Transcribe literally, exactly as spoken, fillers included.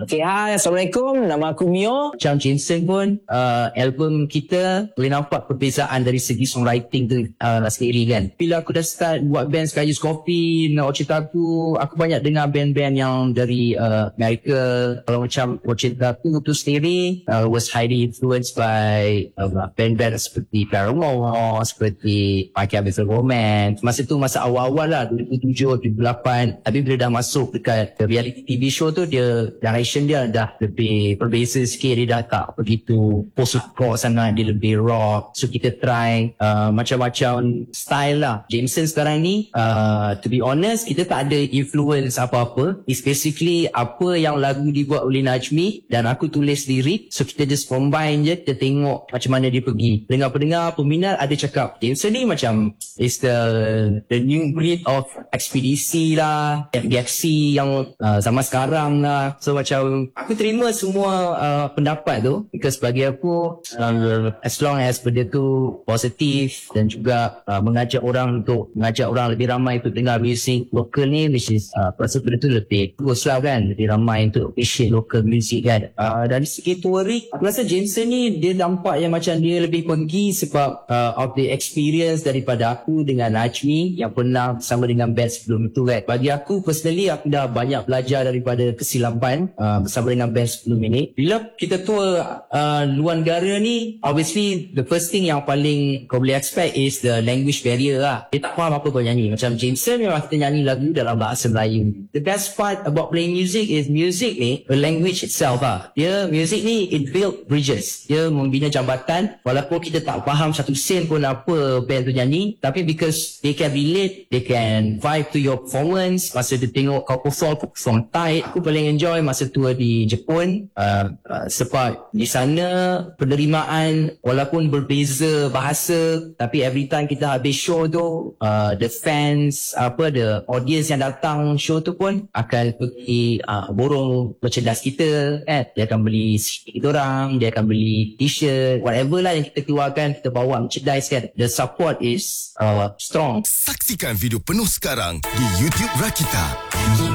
Okay, hai, Assalamualaikum. Nama aku Mio. Macam Jameson pun, uh, album kita boleh nampak perbezaan dari segi songwriting tu uh, sendiri kan. Bila aku dah start buat band Sky Use Coffee, nak cerita aku, aku banyak dengar band-band yang dari uh, Amerika. Kalau macam cerita aku tu sendiri, uh, was highly influenced by uh, band-band seperti Paramore, seperti My Chemical Romance. Masa tu masa awal-awal lah, dua ribu tujuh, dua ribu lapan. Tapi bila dah masuk dekat reality T V show tu, dia direction dia dah lebih berbeza sikit. Dia dah tak begitu post-rock sangat, dia lebih rock. So kita try uh, macam-macam style lah. Jameson sekarang ni, uh, to be honest, kita tak ada influence apa-apa. It's basically apa yang lagu dibuat oleh Najmi dan aku tulis lirik. So kita just combine je, kita tengok macam mana dia pergi. Dengar-pendengar, peminat ada cakap Jameson ni macam is the the new breed of ekspedisi lah, Galaxy yang uh, zaman sekarang lah. So macam aku terima semua uh, pendapat tu, because bagi aku uh, as long as benda tu positif dan juga uh, mengajak orang untuk mengajak orang lebih ramai untuk dengar music lokal ni, which is uh, aku rasa benda tu lebih bagus lah kan, lebih ramai untuk appreciate local music kan. Uh, dari segi touring, aku rasa Jameson ni dia nampak yang macam dia lebih pergi sebab uh, of the experience daripada aku dengan Najmi yang pernah bersama dengan band sebelum itu kan. Bagi aku personally, aku dah banyak belajar daripada kesilapan uh, bersama dengan band sebelum ini. Bila kita tour uh, luar negara ni, obviously the first thing yang paling kau boleh expect is the language barrier lah. Dia tak faham apa kau nyanyi. Macam Jameson memang kita nyanyi lagu dalam bahasa Melayu. The best part about playing music is music ni, a language itself lah. Dia music ni, it build bridges. Dia membina jambatan. Walaupun kita tak faham satu sen pun apa band tu nyanyi, tapi because they can relate, they can vibe to your performance. Masa dia tengok kau perform, kau perform tight. Aku paling enjoy masa tour di Jepun, uh, uh, sebab di sana penerimaan walaupun berbeza bahasa, tapi every time kita habis show tu, uh, the fans, apa, the audience yang datang show tu pun akan pergi uh, borong merchandise kita kan. Dia akan beli C D kita orang, dia akan beli t-shirt, whatever lah yang kita keluarkan, kita bawa merchandise kan. The support is uh, strong. Saksikan video penuh sekarang di YouTube Rakita.